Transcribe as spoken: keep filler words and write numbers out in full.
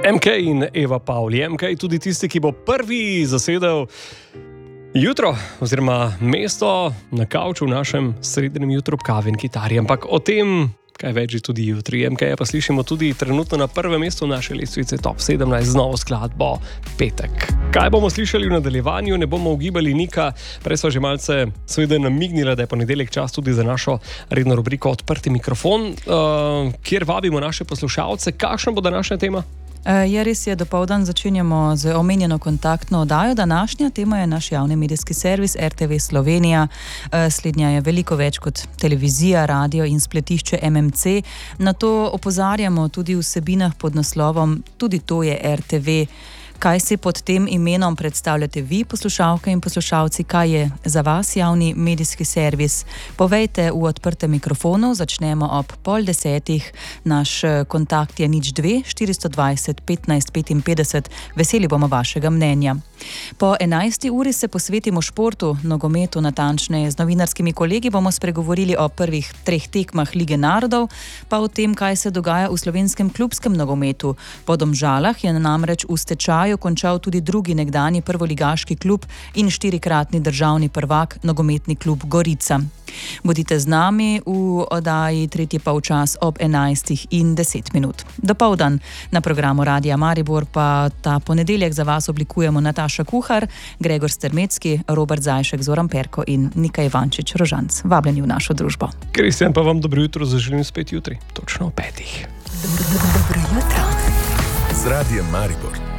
M K in Eva Pavli. M K je tudi tisti, ki bo prvi zasedel jutro oziroma mesto na kavču v našem srednjem jutru ob kavi in kitari. Ampak o tem, kaj več je tudi jutri. M K pa slišimo tudi trenutno na prvem mestu naše lestvice Top sedemnajst z novo skladbo Petek. Kaj bomo slišali v nadaljevanju, ne bomo ugibali Nika. Prej sva že malce seveda namignila, da je ponedeljek čas tudi za našo redno rubriko Odprti mikrofon, uh, kjer vabimo naše poslušalce. Kakšna bo današnja tema? Ja, res je, dopoldan začenjamo z omenjeno kontaktno oddajo. Današnja tema je naš javni medijski servis R T V Slovenija. Slednja je veliko več kot televizija, radio in spletišče M M C. Na to opozarjamo tudi v vsebinah pod naslovom Tudi to je R T V. Kaj si pod tem imenom predstavljate vi, poslušalke in poslušalci, kaj je za vas javni medijski servis? Povejte v odprtem mikrofonu, začnemo ob pol desetih. Naš kontakt je nič dve štiristo dvajset petnajst petinpetdeset. Veseli bomo vašega mnenja. Po enajsti uri se posvetimo športu, nogometu, natančneje z novinarskimi kolegi bomo spregovorili o prvih treh tekmah Lige narodov, pa o tem, kaj se dogaja v slovenskem klubskem nogometu. Po Domžalah je namreč v stečaju končal tudi drugi nekdanji prvoligaški klub in štirikratni državni prvak nogometni klub Gorica. Bodite z nami v oddaji tretji polčas ob enajstih in deset minut. Dopoldan na programu Radia Maribor pa ta ponedeljek za vas oblikujemo Nataša Kuhar, Gregor Strmecki, Robert Zajšek, Zoran Perko in Nika Ivančič Rožanc. Vabljeni v našo družbo. Kristjan, pa vam dobro jutro zaželim spet jutri, točno o petih. Dobro jutro. Z Radiem Maribor.